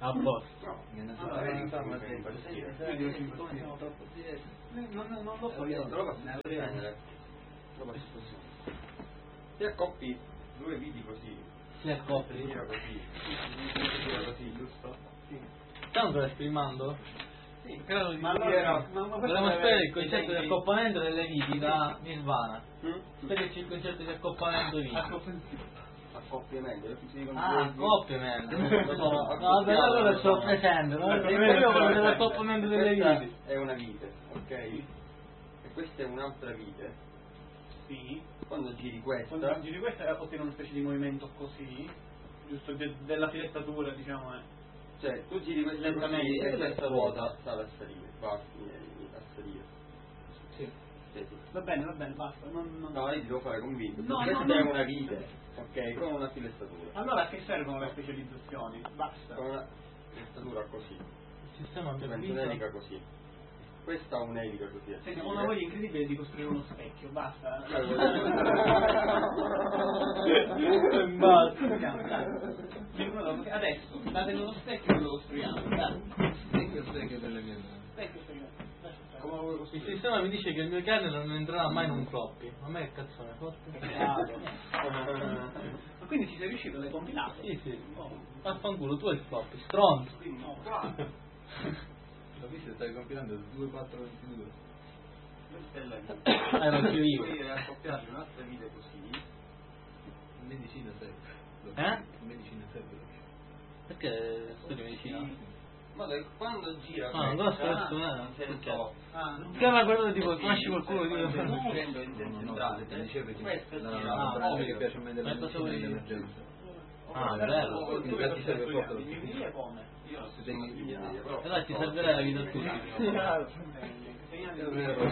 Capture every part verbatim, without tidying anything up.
A posto. No, allora, vedi non insomma so se impazzire. come siamo troppo diversi. Non, non, non lo so, io Te lo faccio prendere. Lo faccio così. Ti accoppi due viti così. Si accoppi. Si gira così. Si gira così, giusto? sì. Stiamo solo filmando? Sì. Credo di Ma sì. allora, ma, ma Dovremmo questo spiegare il è- concetto è- di accoppiamento delle viti da Nirvana. Mm? Spiegaci il concetto di accoppiamento viti. Accoppiamento, io ti dico Ah, accoppiamento. Lo so, No, vabbè, allora ce l'ho presente, no? Io voglio l'accoppiamento delle Questa viti. è una vite, ok? E questa è un'altra vite. Sì. Quando giri questa, Quando giri questa ottiene una specie di movimento così, giusto, de- della filettatura, diciamo. Eh. cioè tu giri questa così Lentamente. e questa ruota sta a salire, va a salire. Sì. Sì, sì. Va bene, va bene, basta. Non, non... No, io ti devo fare convinto. No, questa no, è no. una vite, ok? Con una filettatura. Allora a che servono le specializzazioni? Basta. Con una filettatura così. Il sistema per Penso vita. un'elica così. Questa ha un'elica così. a Senti, ho salire. una voglia incredibile di costruire uno specchio, basta. Basta. Andiamo, dai. Dicono dopo che adesso, datemi uno specchio e lo costruiamo. Dai. Specchio, specchio delle mie mani. Specchio, specchio. Lascia stare. Come vuoi Il costruire? sistema mi dice che il mio kernel non entrerà mai in un floppy. Ma a me che cazzo ne fotte? Ma quindi ci sei riuscito, l'hai compilato? Sì, sì. Oh, Vaffanculo, tu hai il floppy, stronzo. quindi no, qua. L'ho visto, stai compilando due quattro ventidue. Questa è la vite. Ah, ero anche io. Poi accoppiarci un'altra vite così. In medicina serve. Eh? In medicina serve. Perché studi medicina? Sì. Ma dai, quando gira Ah, ancora questa, sto in senso Ah, no. Che mi ha guardato tipo, Sì, conosci qualcuno che quando dice... stai facendo in No, no, no, centrale, ti dicevo che questa la gira Ah, brava ovvio. che piace a me della Ma cosa medicina vuoi è dire? l'emergenza. Ah, bello. Tu Quindi che ti serve serve proprio. in ingegneria come? Io non so se Sì. sono ingegneria, però E dai, ti servirà la vita a tutti. È vero.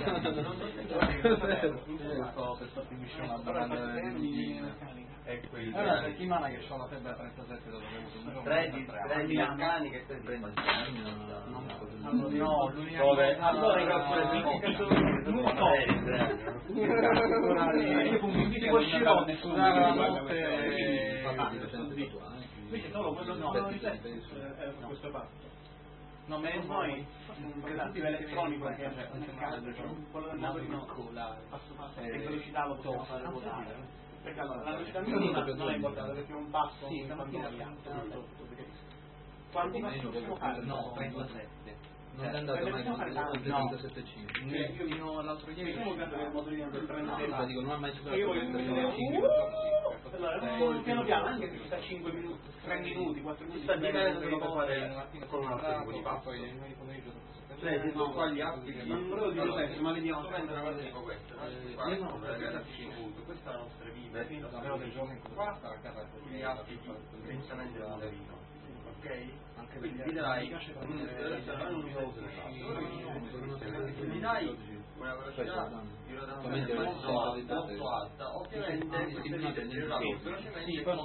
Sto per sostituire una domanda di medicina. è È quello. una settimana che ho la febbre a trentasette dopo che ho avuto un giorno tre di tre tre di meccanica e tre di Prendi spagnolo. Allora, no, l'unica Dove? cosa- Allora i calcoli non so. Io con un video con Scirone studiare la notte invece solo quello no, non c'è era su questo fatto. No, ma noi un creativo elettronico che c'è nel caso quello del motorino passo passo che velocità lo possiamo fare ruotare. Perché allora la velocità minima non è importante perché un passo Sì, quando stamattina abbiamo abbiamo quanti passi possiamo fare? No, trentasette. Non è andato mai con trentasette cinque. Fino all'altro ieri diciamo che il motorino del trentasette Dico, non ha mai superato io voglio il vedere cinque. allora piano piano anche se sta cinque minuti tre minuti quattro minuti Sta dipende lo puoi fare con un altro tipo di passo. Cioè, se tu qua gli applichi, non volevo dire questo, ma vediamo. prendo una cosa tipo questa, qua, Io no. punto, questa è la nostra vita, qua gli applichi direttamente da vino, ok? Quindi ti dai, non mi uso ti dai una velocità di rotazione molto alta, molto alta, ovviamente queste vite girerà velocemente con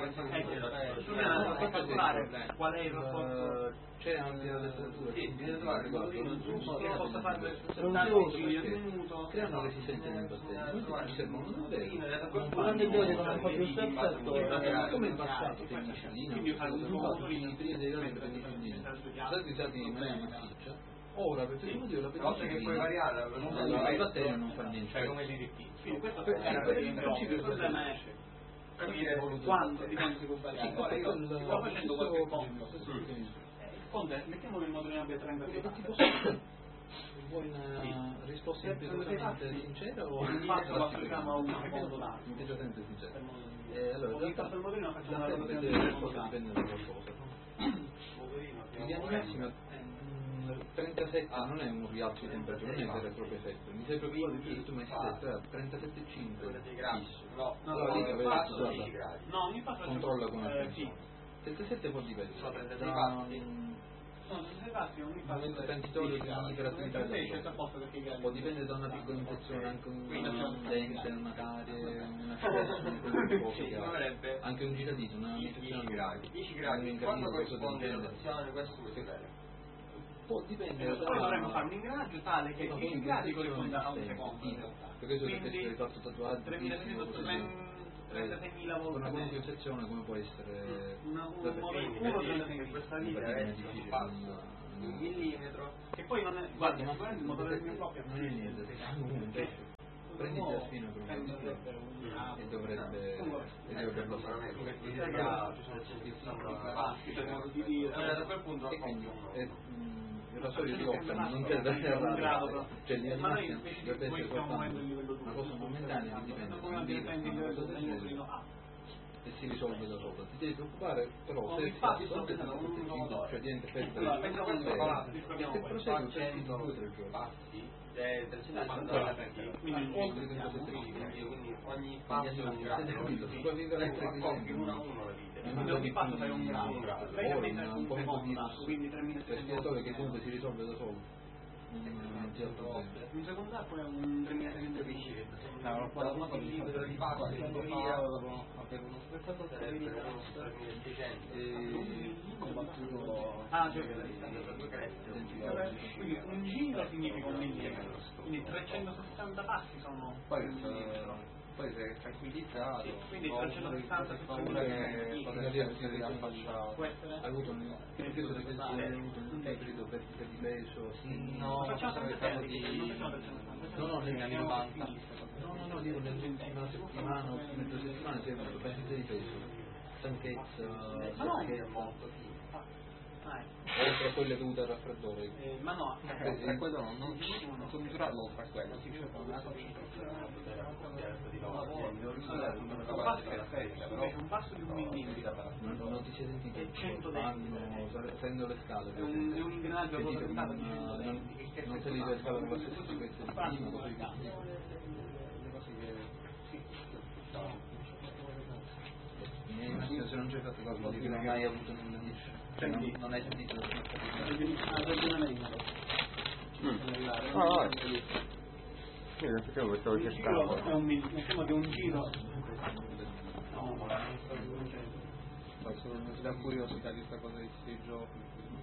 Bisogna calcolare qual è il rapporto. C'è anche la letteratura. Sì, bisogna trovare il motorino giusto, Posso farlo settanta minuto. Creano resistenza nel batterio. Ci servono un vero. Quando il gioco non fa più perfetto, Come in passato, penicillina. Quindi fare un motorino prima dei gradi penicillina. Stati usati in maniera massiccia. Ora per questo motivo la cosa che puoi penicillina variare la velocità il batterio non fa niente. Cioè come l'I D T. Quindi questo Per- era per- per il il principio principio il problema è capire quando dipende da questa Sì, Ora io quel- sto facendo qualche conto. stesso meccanismo. Il conto è mettiamolo in motorino B trenta Che ti posso vuoi una risposta improvvisamente sincera o il fatto lo facciamo a un secondo dato. improvvisamente sincera? Eh, allora, in Ogni realtà tanto il motorino facciamo la una perdita rotazione della di risposta secondo dipende da qualcosa. In linea di massima mm, trentasette non è un rialzo di temperatura, non è vero e proprio effetto. Mi sei preoccupato più se tu mi hai detto era trentasette virgola cinque fisso. no, Allora lì che avevo passo detto, dieci guarda, gradi. No, ogni fatto controlla con eh, attenzione. sì. trentasette può dipendere Sono trentasei da passi. un No, se sei passi ogni fatto momento transitorio di iperattività sei del scelto corpo. apposta perché i gradi Può dipendere da una piccola infezione, anche un, Quindi c'è un dente, una carie, una sciolta di quello che può Sì, capitare. dovrebbe Anche un giradito, una dieci infezione gradi. dieci un gradi. incardito, Quando cosa del corrisponde la genere. rotazione, questo vuol dire. Può dipendere da poi dovremmo fare un ingraggio tale che una dieci gradi corrisponda a un condizione secondo in estiva. realtà. Per questo perché Quindi si è fatto tatuaggio tremilasettecento trentaseimila con una volte qualunque eccezione come può essere una, un vabbè, modello Quindi uno vedi trentaseimila. che questa è linea praticamente è difficile passo non- di un millimetro. Che poi non è, guarda, sicuramente il motore del mio proprio non è niente, prendi il fino per un e dovrebbe e dovrebbe bloccare Questi sia centosessanta passi, cioè da quel punto e quindi uno. eh, mh, il rasoio di Hopper non serve a radio, cioè il ma noi massimo invece dovrebbe noi essere stiamo muovendo soltanto il livello una cosa momentanea che dipende non da come un direttamente il livello del virus nucleo A. e si risolve da solo. Ti devi preoccupare però Ho se il passo, sta pensa da un modo. cioè diventa effetto Allora, pensa se quando fa- se abbiamo prosegui per cento due o tre giorni passi, eh, trecentosessanta Allora, passi, quindi oltre il quindi quindi ogni passo è un grado, tu accorgi uno a uno le vite. quindi ogni passo fai un grado. Un grado. Lei Poi mette un un po' di secondo, virus quindi per tremilasettecento spiatore che comunque si risolve da solo. Non ti ha problemi. un secondo A poi è un tremilasettecento. Capisci che No, non può- da un millimetro di passo in via Per uno spettatore sarebbe uno su tremilaseicento. Ah, cioè, La distanza tra due creste. quindi un giro significa un millimetro, quindi trecentosessanta passi sono Poi, un millimetro. poi se è tranquillizzato, Sì, quindi ho trecentosessanta paura che potrebbe essere Può riaffacciato. essere? Hai avuto un periodo di peso, hai avuto un periodo perdita di peso, sì. No, Facciamo sarebbe sempre stato di... di... No, no, negli anni novanta. No, no, no, dico nell'ultima settimana, ultime due settimane sei avuto perdita di peso, stanchezza, Ma no, stanchezza, Ah, eh. oltre a quelle dovute al raffreddore. Eh, ma no, Eh, eh, quello non, non, non sono misurato oltre a quello, si dice con una un passo è perfetto, invece un passo di un millimetro non, non ti sei sentito è cento fanno, salendo le scale è per un, esempio. è un ingranaggio Che dico, autorizzato di non, cento non, venti che non sei lì per scala con la stessa sicurezza di prima, così che le cose che mi immagino se non ci hai fatto caso vuol dire che non hai mai avuto nulla di cioè non, non hai sentito la Ah, vai. Io non sapevo che stavo un giro cercando. è un millimetro, diciamo che un giro sono da curiosità di questa cosa di questi giochi.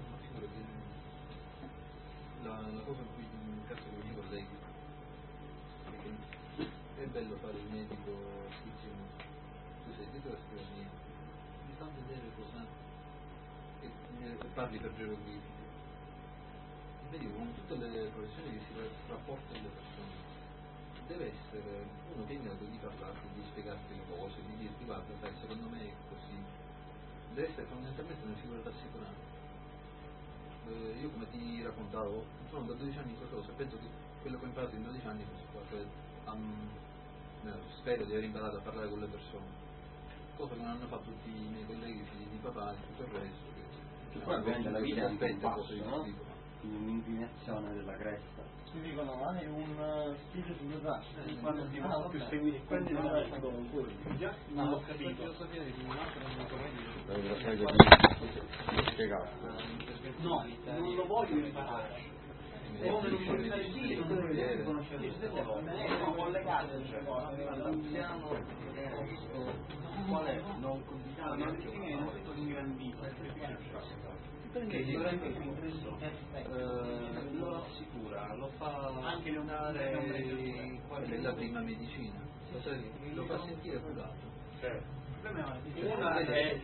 La, la cosa in cui in caso con i colleghi è che è bello fare il medico insieme. Tu sei dietro la scrivania, mi fa vedere cosa e, e parli per geroglifici. Il medico con tutte le professioni che si rapporta alle persone deve essere uno che è in grado di parlarti, di spiegarti le cose, di dirti guarda, sai, secondo me è così. Deve essere fondamentalmente una figura rassicurante. Eh, io come ti raccontavo, sono da dodici anni in questa cosa, penso che quello che ho imparato in dodici anni è questo qua, cioè um, eh, spero di aver imparato a parlare con le persone, cosa che non hanno fatto tutti i miei colleghi, figli di papà e tutto il resto. Che, Poi ovviamente la vita è anche un aspetta passo, cose di no? questo tipo. Quindi un'inclinazione della cresta. Ti dicono ma è un stile sulle tasse quando ti ah, più vabbè. seguire Quindi non è stato un quello già Ma non la ho capito filosofia di Simonacco non lo Dove te lo sai di spiegato. no, non lo voglio imparare è come non conoscere il stile non devo conoscere il stile sono collegate All'anziano qual è? Non la medicina è molto ingrandita perché sicuramente eh, lo assicura, lo fa anche le dare qual è la prima medicina? Lo fa sentire curato. una è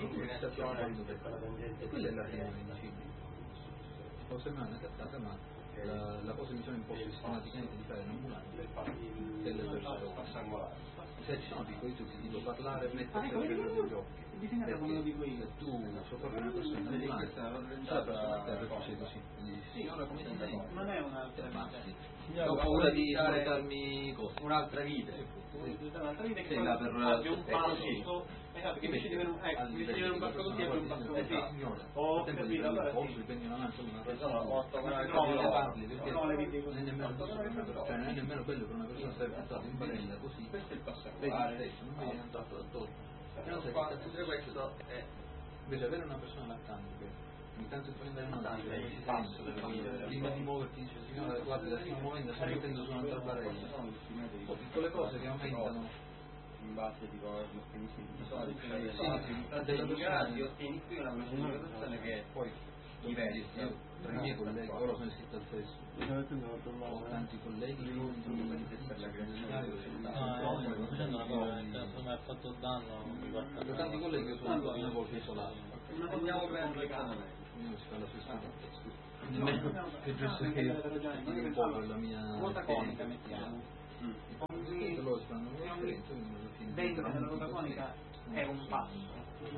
E quella è la prima medicina. Può sembrare una cazzata, ma la, la cosa che mi sono imposto sistematicamente di fare in ambulante delle persone. Se ci sono piccoli trucchi tipo parlare e mettersi a quello degli occhi. disegnata come lo dico io Se tu sopporti una persona in ambulante, la persona a terra tu sei così. Quindi, signora come ti stai? non è un'altra Basta. Ho paura di portarmi cose. un'altra vita. un'altra vita che Sei là per abbia un è passo così. esatto che invece di avere un ecco invece di avere un passo così abbia un passo così ho capito allora Posso prendi una mano una Sono otto gradi no, non no, ne parli perché no, le vedi non è nemmeno cioè non è nemmeno bello per una persona stare buttato in barella così questo è il passo vedi te stesso non vedi andato da tutto non sai che tutto questo è invece avere una persona lattante che ogni tanto ti prende una mano e si sente prima di muoverti dice signora guarda la stiamo muovendo sto mettendo su un'altra barella piccole cose che aumentano In base tipo ai meccanismi di solito solito. sì, sì, della persona ti ottieni qui una persona che poi diversa tra i miei colleghi ora sono iscritto al testo ho tanti colleghi che No, eh, sto facendo una cosa, sto mi ha fatto danno, mi guarda. Da tanti colleghi io sono una voce isolata. Andiamo per applicare. Io si fa la stessa cosa. Che giusto che io un po' per la mia ruota conica mettiamo. e loro si fanno un'esperienza, quindi alla fine Dentro la ruota conica è un passo.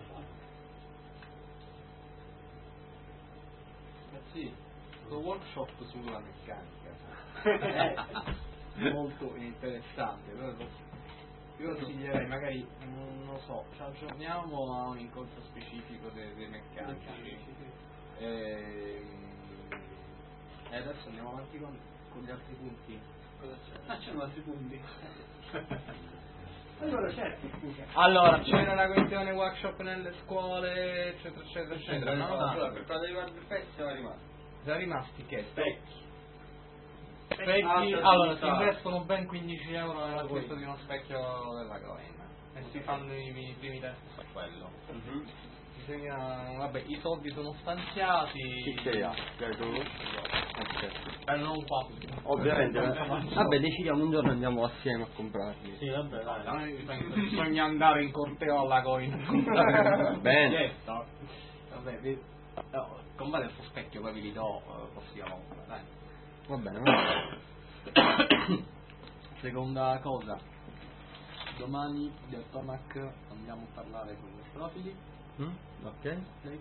Sì, questo workshop sulla meccanica è molto interessante. Io consiglierei magari, non lo so, ci aggiorniamo a un incontro specifico dei, dei meccanici e, e adesso andiamo avanti con, con gli altri punti. Cosa c'è? Ah, c'erano altri punti. Allora certo, scusa. Allora, c'era la questione workshop nelle scuole, eccetera, eccetera, eccetera. No, no, allora, per quanto riguarda il pezzo siamo rimasti. sono rimasti che? Specchi. Specchi, Ah, allora si certo. investono ben quindici euro nell'acquisto di uno specchio della Groen e si fanno i, i primi test su quello. Mhm. Bisogna, vabbè, i soldi sono stanziati. Chi ce li ha? Cioè, tu? Ok. Eh, non qua. Ovviamente. Vabbè, decidiamo un giorno andiamo assieme a comprarli. Sì, vabbè, dai. A me bisogna andare in corteo alla Groen a comprare. Bene. Certo. Vabbè, vi- no, comprare il suo specchio poi vi li do eh, prossima volta, dai. Va bene, va bene. Seconda cosa, domani di Atomac andiamo a parlare con i profili. Mm? Ok. Ok?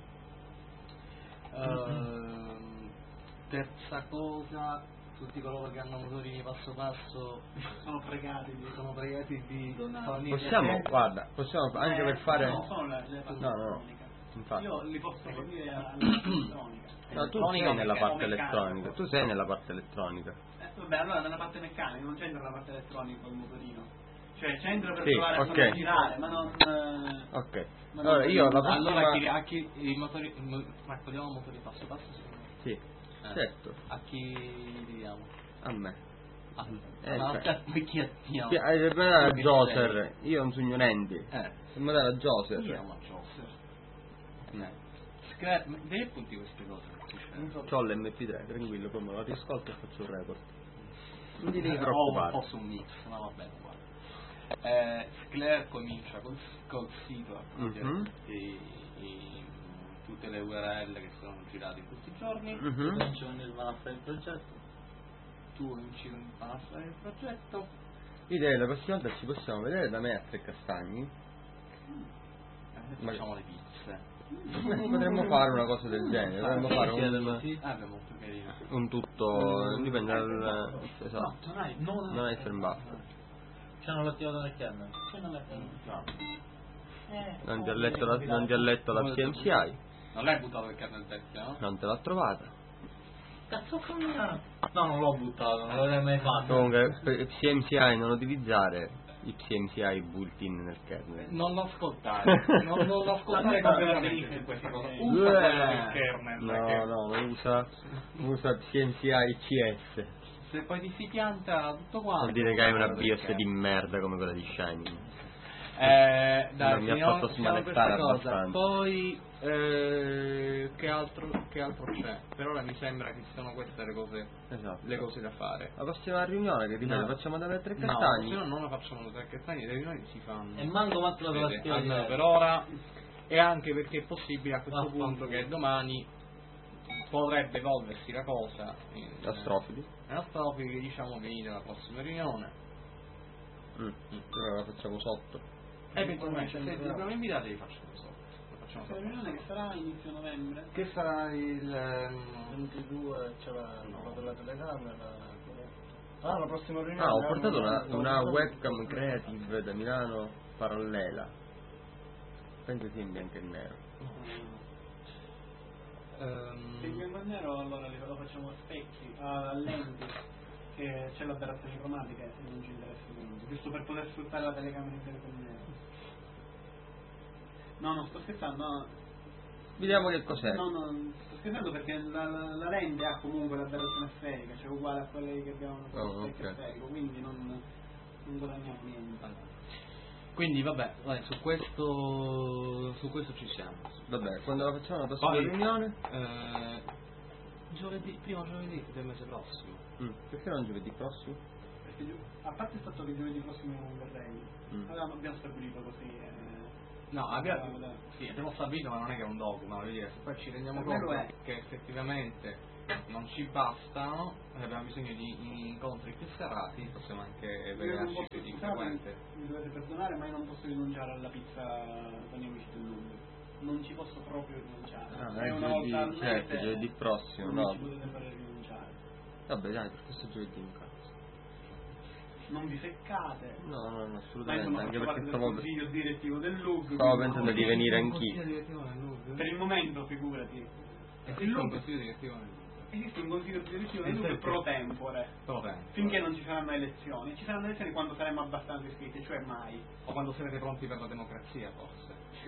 Ehm, terza cosa, tutti coloro che hanno motorini passo passo Sono pregati di sono pregati di donare. fornire Possiamo, guarda, possiamo anche Eh, per fare. No, sono le, le parte No, no, elettronica. infatti. Io li posso fornire alla parte elettronica. No, tu elettronica sei nella o parte meccanica. elettronica. Tu sei nella parte elettronica. Eh, vabbè, allora nella parte meccanica non c'entra la parte elettronica con il motorino. Cioè c'entra per Sì, provare a ok. farlo girare, ma non. eh, Ok. Ma non- Allora io la prossima. Allora a chi, a chi i motori, mo- raccogliamo motori passo passo? Sì, Eh. certo. A chi li diamo? A me. Ah, Eh, ma cioè. poi chi attiamo? Sì, hai per me a Joser. Io non sono ignorante. Eh, Se mi dai a Joser. io amo Joseph. Mm. Scra- devi appunti queste cose. C'ho l'emme pi tre, tranquillo, poi me la riascolto e faccio il report. Non ti devi Ho un preoccupare. po' su un mix, ma va bene uguale. Eh, Sclair comincia col, col sito a cogliere Mhm. tutti i- tutte le U R L che sono girate in questi giorni. Mhm. Non ci vanno a fare il progetto. Tu cominci a fare il progetto. Io direi la prossima volta ci possiamo vedere da me a Tre Castagni. Eh, Ma- facciamo le pizze. Eh, Potremmo fare una cosa del genere, potremmo fare un, Ah, è molto carino. un tutto, dipende dal. Esatto. No, non hai, non Non hai fermato. Ci hanno attivato nel kernel. Ci hanno attivato. No. eh, Non ti ha letto la, non ti ha letto la P M C I, Non l'hai buttato il kernel vecchio, no? non te l'ha trovata. Cazzo fa? No, non l'ho buttato, non l'avrei mai fatto. Comunque, per P M C I non utilizzare i P M C I built-in nel kernel. Non lo ascoltare, non, non lo ascoltare completamente su questa cosa. Usa quello del kernel. No, che- no, usa, usa P M C I C S. Se poi ti si pianta tutto quanto. Vuol dire che hai una quello del BIOS kernel. di merda come quella di Shining. Eh, dai, Non mi ha finiamo- fatto finiamo smanettare questa cosa. abbastanza. Poi eh, che altro che altro c'è? Per ora mi sembra che siano queste le cose Esatto. le cose da fare. La prossima riunione che ripeto No. facciamo da Tre No, Castagni. se no non la facciamo da che stagni, le riunioni si fanno. E manco quanto la Vede, dovresti almeno per ora, e anche perché è possibile a questo Vaffanculo. punto che domani potrebbe evolversi la cosa in Astrofili. in astrofili, diciamo che inizia la prossima riunione. Mm. Allora la facciamo sotto. Eventualmente se li abbiamo invitati li facciamo sotto. Lo facciamo Questa sotto. riunione che sarà inizio novembre. Che sarà il ehm, ventidue c'è la roba per la telecamera. Ah, la prossima riunione. Ah, ho portato una, una webcam creative da Milano parallela. Penso sia in bianco e nero. ehm, Se il bianco e nero allora li- lo facciamo a specchi, a lenti, che c'è l'aberrazione cromatica e non ci interessa molto, giusto per poter sfruttare la telecamera in bianco e nero. No, non sto scherzando, no, Vediamo che cos'è. no, no, sto scherzando perché la, la, la lente ha comunque l'aberrazione sferica, cioè uguale a quelle che abbiamo con Oh, lo specchio ok. sferico, quindi non, non guadagniamo niente. quindi vabbè, vai, su questo su questo ci siamo. Vabbè, quando la facciamo la prossima Poi, riunione? eh, giovedì, primo giovedì del mese prossimo. Mm. Perché non giovedì prossimo? perché gio- a parte il fatto che giovedì prossimo non verrei, Mm. avevamo, abbiamo stabilito così. Eh, No, abbiamo, avevamo- sì, abbiamo stabilito, ma non è che è un dogma, voglio dire, se poi ci rendiamo Per me lo conto è. che effettivamente non ci bastano, e abbiamo bisogno di incontri più serrati, possiamo anche Io non vederci posso, più di scusate, frequente. mi dovete perdonare, ma io non posso rinunciare alla pizza con gli amici del Louvre. Non ci posso proprio rinunciare. Ah, è è una giovedì, volta al certo, mese, giovedì prossimo, non no. ci potete fare rinunciare. Vabbè, dai, per questo giovedì in casa. Non vi seccate. No, no, no, Ma assolutamente, insomma, anche faccio parte perché del stavo, consiglio direttivo del Louvre. stavo quindi- pensando di venire anch'io. Per il momento, figurati. Esiste Il un Louvre, consiglio direttivo nel esiste un consiglio direttivo del Louvre pro tempore. Vabbè. Finché non ci saranno elezioni. Ci saranno elezioni quando saremo abbastanza iscritti, cioè mai. O quando sarete pronti per la democrazia, forse.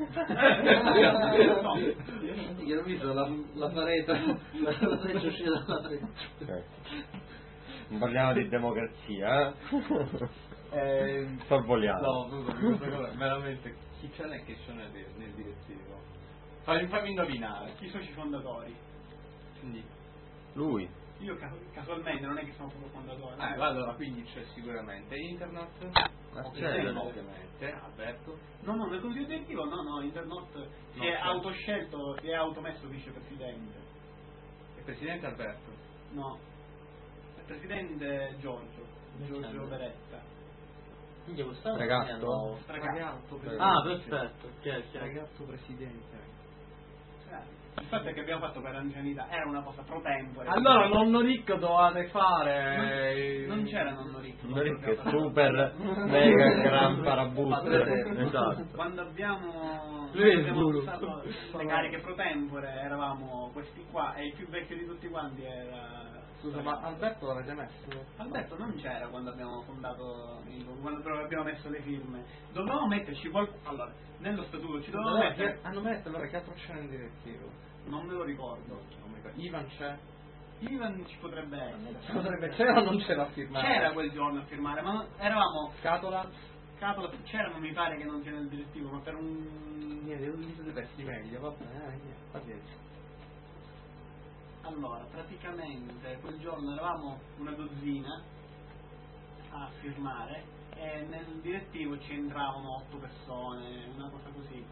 No. Io ho visto la, la fareta, la freccia uscita dalla fareta. Eh. Non parliamo di democrazia, eh? Eh, Sorvoliamo. No, scusa, questa cosa, veramente, chi ce n'è che c'è nel, nel direttivo? Fammi, fammi indovinare. Chi sono i fondatori? Quindi, Lui. Io ca- casualmente non è che sono proprio fondatore. eh, allora, quindi c'è sicuramente internet, Accedere. ovviamente, ovviamente, Alberto. No, no, nel consiglio direttivo no, no, Internet si No, è certo. autoscelto, si è automesso vicepresidente. Il presidente Alberto. No, il presidente Giorgio, Giorgio Certo. Beretta. Minchia, quest'anno Ragazzo? non è nuovo. Ragazzo, Ah, perfetto, chiaro, chiaro. Ragazzo presidente. Il fatto è che abbiamo fatto per anzianità, era una cosa pro tempore. Allora, nonno ricco dovevate fare... non, non c'era nonno ricco. Non è che super mega gran parabusto. Esatto. Quando abbiamo, Lui è il abbiamo guru. usato le cariche pro tempore eravamo questi qua e il più vecchio di tutti quanti era... Scusa, ma Alberto l'avete messo? Alberto non c'era quando abbiamo fondato il, quando però abbiamo messo le firme. Dovevamo metterci qualcuno. Allora, nello statuto ci dovevamo Allora, mettere. hanno messo, allora che altro c'è nel direttivo? Non me lo ricordo. Non mi ricordo. Ivan c'è? Ivan ci potrebbe essere. Potrebbe c'era o non c'era a firmare? C'era quel giorno a firmare, ma non- eravamo. Scatola? Catola, c'era, ma mi pare che non sia nel direttivo, ma per un. Niente, devo dire vesti meglio, va bene, eh, niente, pazienza. Allora, praticamente quel giorno eravamo una dozzina a firmare e nel direttivo ci entravano otto persone, una cosa così.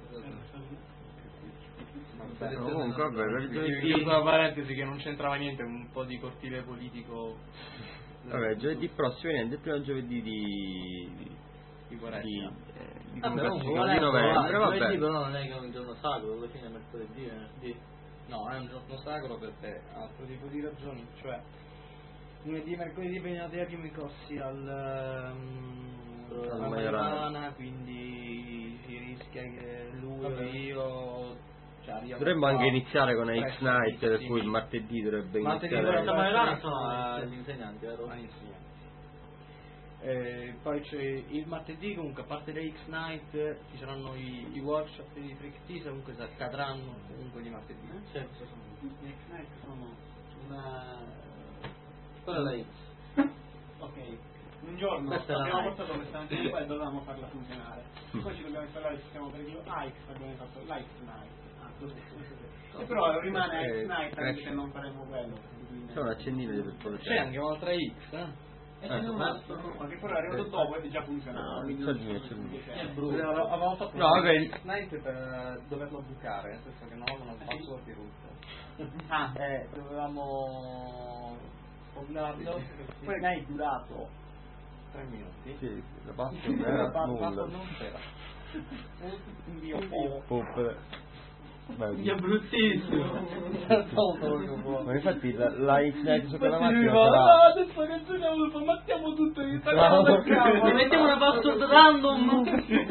Vabbè, Comunque, vabbè, per giovedì, Chiuso la parentesi che non c'entrava niente, un po' di cortile politico vabbè, giovedì prossimo, niente, il primo giovedì di, di di, Quaresima. eh, di, Vabbè, conversione, comunque di novembre, giovedì vabbè. però non è che è un giorno sacro, alla fine è mercoledì, venerdì. No, è un giorno sacro per te, altro tipo di ragioni, cioè lunedì, mercoledì venerdì abbiamo i corsi al um, Al alla Maiorana. Maiorana, quindi si rischia che lui o io cioè, arriviamo Dovremmo qua anche iniziare con X presto, Night, per sì, cui il sì. martedì dovrebbe Martedì iniziare. dovrebbe- Questa Maiorana essere- sono gli insegnanti, vero? Ah, insieme. Eh, poi c'è il martedì comunque a parte le X Night ci saranno i, i workshop di Freak Teaser, comunque si accadranno comunque di martedì. Sì, cosa sono? Gli X-Night sono una. Quella è la X. Ok, un giorno Questa è la abbiamo Night. portato questa macchina qua e dovevamo farla funzionare. Poi ci dobbiamo installare il sistema operativo A X, abbiamo fatto l'X-Night. Ah, così. E però rimane Eh, X-Night anche eh, se non faremo quello. quindi- C'è un accendino di per poter C'è anche un'altra X, eh? E ce n'è un altro, ma che però è arrivato dopo e già funzionava. No, quindi c'è non il mio, so c'è il mio. se È c'è. brutto. Avevamo fatto No, vabbè, il- Night per doverlo bucare, nel senso che non avevano il password di root. Ah, Eh, dovevamo fondarlo, poi ne hai durato. tre minuti. Sì, la pasta La era pa- nulla. password non c'era. Un dio po'. Pop. Beh, È bruttissimo. ma infatti la, la X Night su quella macchina No, sarà... adesso che giochiamo, mettiamo tutto in No. Ma mettiamo una password random.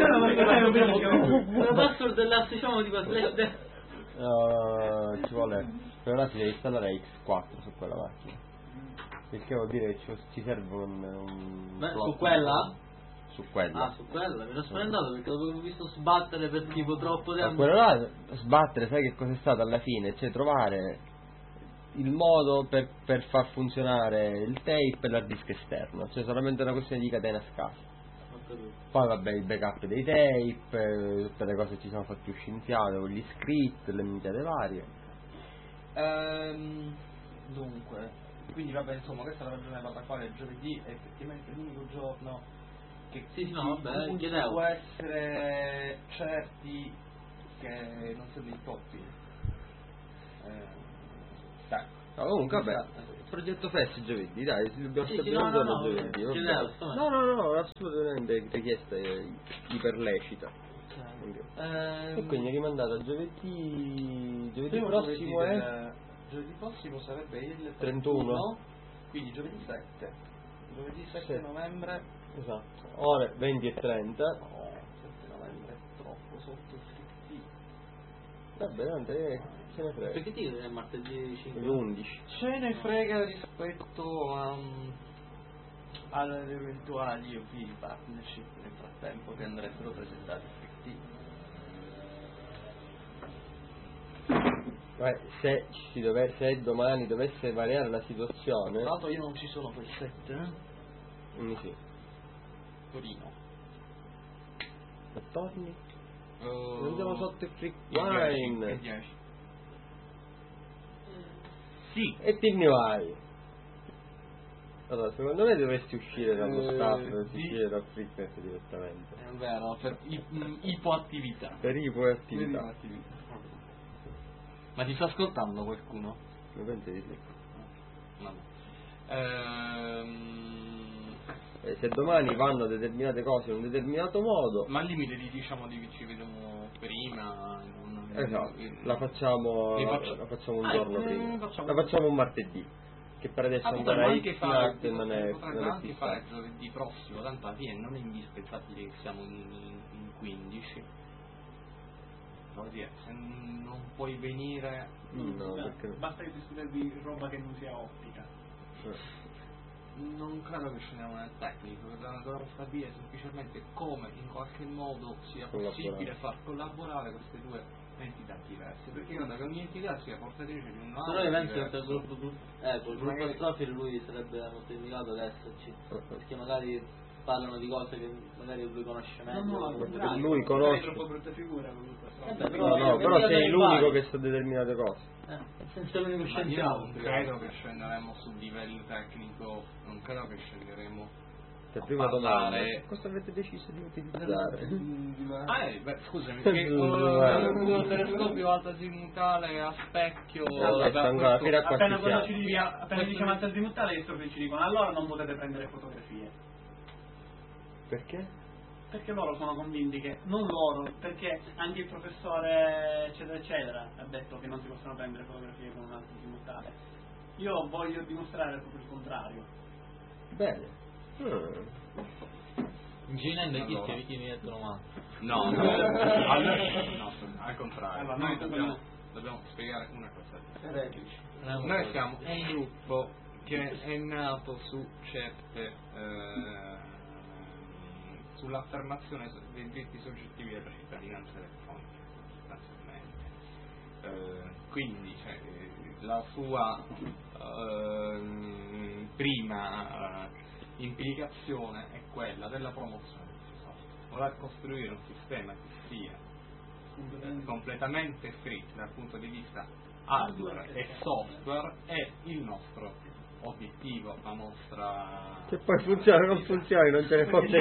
Una password della diciamo tipo slash de- Uh, ci vuole, per ora si deve installare X quattro su quella macchina, il che vuol dire che ci, ci serve un, un Beh, slot su quella? su quella. Ah, su quella, mi ero spaventato perché l'avevo visto sbattere per tipo troppo Ma tempo. quello là, sbattere, sai che cosa è stato alla fine? Cioè trovare il modo per, per far funzionare il tape e l'hard disk esterno, cioè solamente una questione di catena scarsa. Poi vabbè il backup dei tape, eh, tutte le cose che ci sono fatti scienziate, con gli script, le minchiate varie. Ehm, dunque, quindi vabbè, insomma, questa è la ragione per la quale giovedì è effettivamente l'unico giorno che Sì, sì, no, vabbè, in cui chiedevo. può essere certi che non siamo intoppi. Eh, dai. No, comunque vabbè, il progetto Fest giovedì, dai, dobbiamo Sì, sapere sì, no, un no, giorno no, giovedì. va chiedevo, bene. sto- No, no, no, assolutamente richiesta è iperlecita. Ehm, E quindi è rimandato a giovedì, giovedì primo prossimo giovedì è del- giovedì prossimo sarebbe il trentuno. quindi giovedì sette. Giovedì sette Sì. novembre. Esatto, ore venti e trenta. No, sette novembre è troppo sotto il frictì. Vabbè, tanto eh, se ne frega. Perché ti è martedì cinque? l'undici. Ce ne frega rispetto a, alle eventuali ovvi di partnership nel frattempo che andrebbero presentati effettivi. Beh, se, ci dove, se domani dovesse variare la situazione, Tra l'altro io non ci sono quel sette, eh? quindi sì. Torino. E torni? Uh, Andiamo sotto il freak il dieci, il wine. dieci. Sì. E ti ne vai. Allora, secondo me dovresti uscire dallo Eh, staff, sì. dovresti uscire dal freaknet direttamente. È vero, per i- mh, ipoattività. Per ipoattività. Per ipoattività. Ma ti sta ascoltando qualcuno? Mi penso di sì. No. Ehm, E se domani vanno determinate cose in un determinato modo, ma al limite di, diciamo di ci vediamo prima. Non, esatto, in- la facciamo, li faccio- la facciamo un Ah, giorno eh, prima. facciamo- La facciamo un martedì, che per adesso Ah, ancora potremmo è anche fare, X non è, potremmo non è anche fare fissato. giovedì prossimo, tanto alla fine non è indispensabile che siamo in, in, in quindici. Voglio dire, se non puoi venire, No, perché Basta che discutere di roba che non sia ottica. eh. non credo che scendiamo nel tecnico, dobbiamo stabilire semplicemente come in qualche modo sia possibile Collaborare. far collaborare queste due entità diverse, perché credo che ogni entità sia portatrice di un Se noi penso che diverso. per il gruppo, eh, col gruppo Magari- Astrofil lui sarebbe molto indicato ad esserci, perché magari parlano di cose che magari lui conosce meglio. No, no, al quindi- contrario, lui farei conosce. troppo brutta figura comunque. Eh beh, No, però- no, però io sei dei l'unico vari. che sa determinate cose. Eh, senza l'unico Ma io scienziato. non credo che scenderemo sul livello tecnico, non credo che scenderemo Per a prima domanda, parlare. cosa avete deciso di utilizzare? Ah, eh, beh, scusami, Sì, che sì, uh, sì. un telescopio alta azimutale a specchio. Vabbè, da ancora, questo- fino a qua Appena ci quando siamo. ci dica, appena diciamo altazimutale, gli strofi ci dicono allora non potete prendere fotografie. Perché? Perché loro sono convinti che, non loro, perché anche il professore eccetera eccetera ha detto che non si possono prendere fotografie con un altazimutale. Io voglio dimostrare proprio il contrario. Bene. Mm. Incinendo i Allora. chi mi mettono male. No, no, al, no, al contrario. Allora, Noi no, dobbiamo, no. dobbiamo spiegare una cosa. Non è Noi un siamo un gruppo che è nato su certe eh, sull'affermazione dei diritti soggettivi della cittadinanza elettronica, sostanzialmente. Eh, quindi cioè, eh, la sua ehm, prima eh, implicazione è quella della promozione del software, voler costruire un sistema che sia eh, completamente free dal punto di vista hardware e software è il nostro obiettivo, la nostra... Che poi funziona o non funziona, non ce ne fosse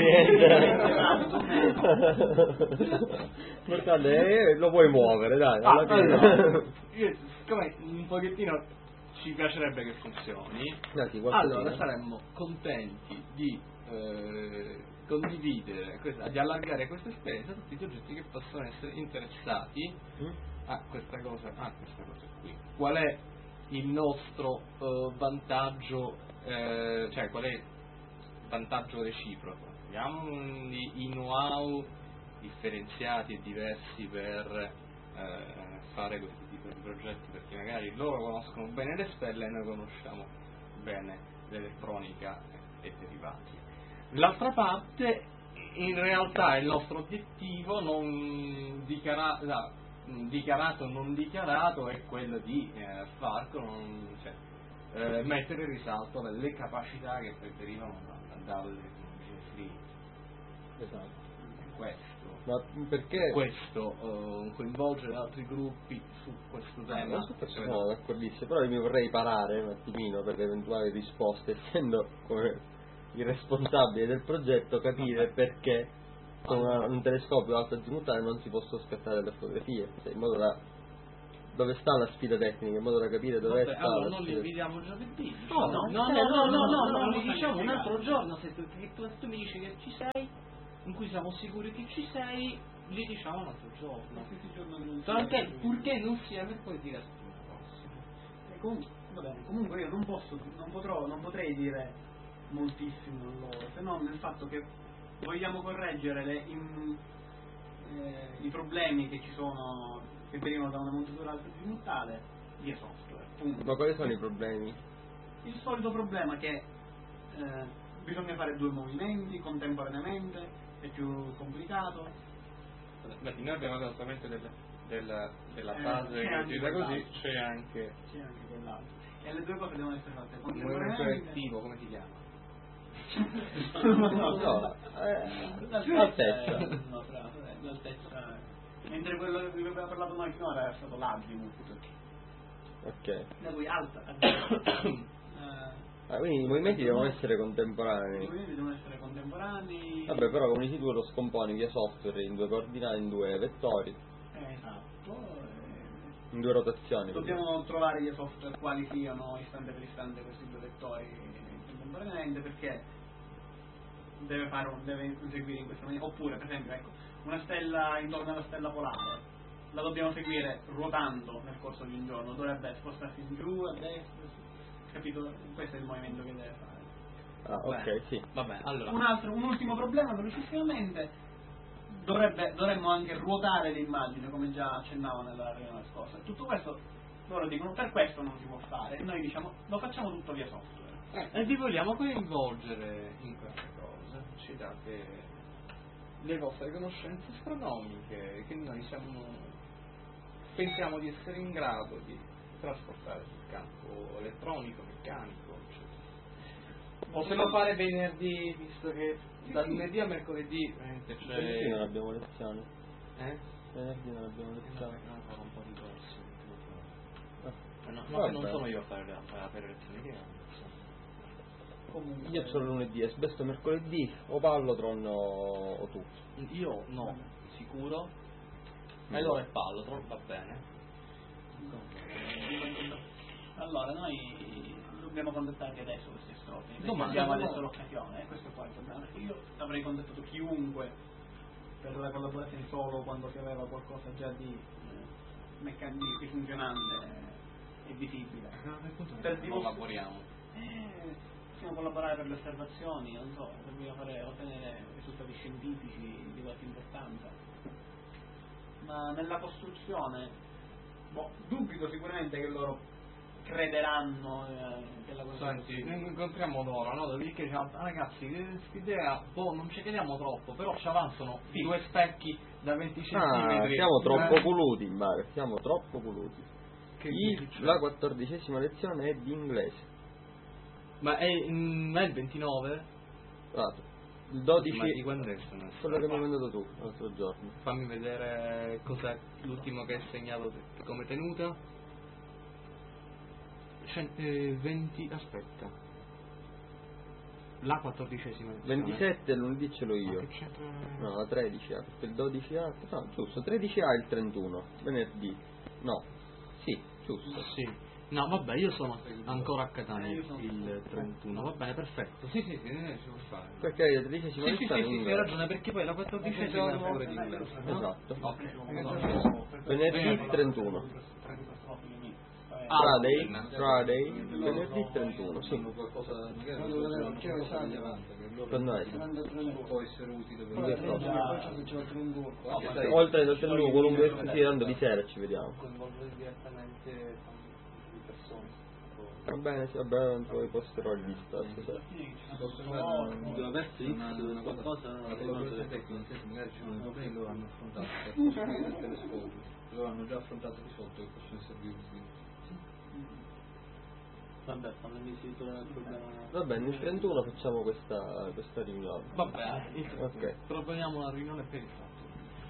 niente. L'importante è lo puoi muovere, dai. Ah, alla fine. allora, io, siccome un pochettino ci piacerebbe che funzioni, Dai, sì, qualcosina. allora saremmo contenti di eh, condividere, questa- di allargare questa esperienza a tutti i soggetti che possono essere interessati Mm? a questa cosa, a questa cosa qui. Qual è il nostro eh, vantaggio, eh, cioè qual è il vantaggio reciproco? Abbiamo un- i i know-how differenziati e diversi per eh, fare questo tipo di progetti, perché magari loro conoscono bene le spelle e noi conosciamo bene l'elettronica e, e derivati. L'altra parte, in realtà il nostro obiettivo non dichiara- no, dichiarato o non dichiarato è quello di eh, far con, cioè, eh, mettere in risalto le capacità che poi derivano da- dalle tecnologie free. Esatto. Questo. Ma perché? questo, uh, coinvolgere altri gruppi su questo tema. No, su questo sono d'accordissimo, però io mi vorrei parare un attimino per le eventuali risposte, essendo come il responsabile del progetto, capire perché con una- un telescopio alto azimutale non si possono scattare le fotografie, cioè, in modo da dove sta la sfida tecnica, in modo da capire dove Vabbè, sta allora la non li sfida. vediamo giovedì. No, no, no, no, eh, no, no, no, no, no, li no, diciamo no, un no, altro no. giorno, se tu, che tu, tu mi dici che ci sei, in cui siamo sicuri che ci sei, li diciamo un altro giorno. Tanto purché non sia mercoledì la settimana prossima. E comunque, va bene, comunque io non posso, non potrò, non potrei dire moltissimo a loro, se non nel fatto che vogliamo correggere le, in, eh, i problemi che ci sono, che derivano da una montatura alta azimutale via software, punto. Ma quali sono i problemi? Il solito problema che eh, bisogna fare due movimenti contemporaneamente, è più complicato. Beh, noi abbiamo dato solamente del, del, della Eh, base c'è che anche gira così, quell'altro. c'è anche C'è anche quell'altro. E le due cose devono essere fatte il movimento contemporaneamente. reattivo, come si chiama? No, eh, altezza. No, bravo, eh, l'altezza. Mentre quello di cui abbiamo parlato noi finora era stato l'azimut, Ok. da cui alta azimut. Ah, quindi i movimenti devono essere I contemporanei. movimenti devono essere contemporanei. Vabbè, però come dici tu lo scomponi via software in due coordinate, in due vettori, Eh, esatto. eh, in due rotazioni. Dobbiamo trovare gli software quali siano istante per istante questi due vettori contemporaneamente, perché deve, fare un, deve seguire in questa maniera. Oppure, per esempio, ecco, una stella intorno alla stella polare la dobbiamo seguire ruotando nel corso di un giorno, dovrebbe spostarsi in giù, a destra, su- capito? Questo è il movimento che deve fare. Ah, ok, Beh, sì. Vabbè, allora. Un altro, un ultimo problema velocissimamente, dovrebbe, dovremmo anche ruotare l'immagine come già accennavo nella riunione scorsa. Tutto questo loro dicono per questo non si può fare, e noi diciamo lo facciamo tutto via software. Eh, e vi vogliamo coinvolgere in queste cose, ci date le vostre conoscenze astronomiche che noi siamo pensiamo di essere in grado di trasportare sul campo elettronico, meccanico, eccetera. Possiamo fare venerdì, visto che da lunedì a mercoledì veramente c'è. Venerdì non abbiamo lezioni. Eh? Venerdì non abbiamo No, lezioni. no, farò un po' di corsi. Ah, No, no, vabbè. non sono io a fare, a fare le lezioni che hanno. Comunque, Io c'ho lunedì, e spesso mercoledì, o Pallo, Tron o, o tu. Io no, sicuro. E allora è pallo, troppo va bene. allora noi dobbiamo contattarli adesso questi strofi, Domani. abbiamo adesso l'occasione, eh, questo qua è il problema. Io avrei contattato chiunque per la collaborazione solo quando si aveva qualcosa già di eh, meccanico, di funzionante e visibile. Per Non dimostra- lavoriamo. Eh, possiamo collaborare per le osservazioni, non so, dobbiamo fare, ottenere risultati scientifici di qualche importanza. Ma nella costruzione, boh, dubito sicuramente che loro crederanno eh, che la cosa Senti, noi incontriamo loro, no? Lì che diciamo, "Ah, ragazzi, questa idea, boh, non ci crediamo troppo, però ci avanzano Sì. due specchi da venti Ah, centimetri. siamo troppo Eh, poluti in mare, siamo troppo poluti. che Il- dici? la quattordicesima lezione è di inglese. Ma è, mm, è il ventinove? Guarda, il dodici, Ma di quando è questo? quello che mi hai mandato tu l'altro giorno. Fammi vedere cos'è l'ultimo che hai segnato te- come tenuta. Cen- eh, venti, aspetta. La quattordicesima lezione. ventisette lunedì ce l'ho io. Ma che c'entra? No, la tredici A, perché il dodici A, no, giusto, tredici A e il trentuno, venerdì. No, sì, giusto. Sì. No, vabbè, io sono ancora a Catania Eh, io sono- il trentuno, va bene, perfetto. Sì, sì, sì, eh, si può fare. Perché la tredicesima Sì, sì, lezione sì, in sì, hai inglese. ragione, perché poi la quattordicesima è pure di inglese. no? Esatto. Ok. Venerdì trentuno. Ah, Friday, bene. Friday, venerdì trentuno, sì. qualcosa magari Che ne sa Levante, che loro Per noi. può essere utile per Che cosa? Poi c'è il Trimburgo. Oltre al trentuno, qualunque sì, tanto di sera ci vediamo. Coinvolgere direttamente le persone. Va bene, sì, vabbè, poi posterò il lista stasera. posso fare Dove verso una, X, una qualcosa, cosa, non una lo collaborazione so. tecnica, nel senso magari ci sono dei problemi che loro hanno affrontato per costruire il telescopio, loro hanno già affrontato di sotto che possono essere riusciti. Vabbè, fammi addirittura il problema. Va bene, il trentuno facciamo questa, questa riunione. Vabbè, Ok. proponiamo una riunione per il fatto.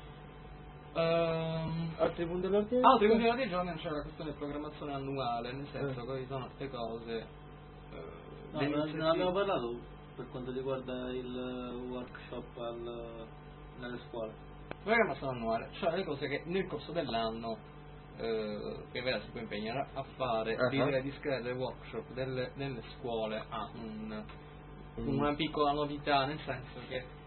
Ehm, Altri punti all'ordine? altri punti all'ordine del giorno c'è la questione di programmazione annuale, nel senso che ci sono queste cose. eh, No, delle non iniziative- non abbiamo parlato per quanto riguarda il workshop al, nelle scuole. programmazione annuale, cioè le cose che nel corso dell'anno eh, che Vera si può impegnare a fare, Uh-huh. l'idea di scrivere dei workshop delle, nelle scuole ha un, Mm. una piccola novità, nel senso che